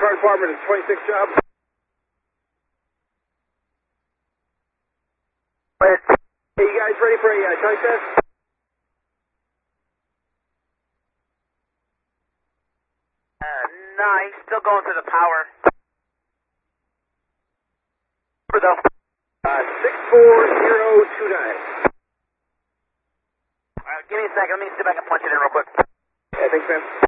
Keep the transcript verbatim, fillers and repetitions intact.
Fire Department, it's twenty-six job. Hey, you guys ready for a uh, charge test? Uh, nah, he's still going through the power. Over though. Uh, six four zero two nine. Alright, give me a second. Let me see if I can punch it in real quick. Yeah, thanks, man.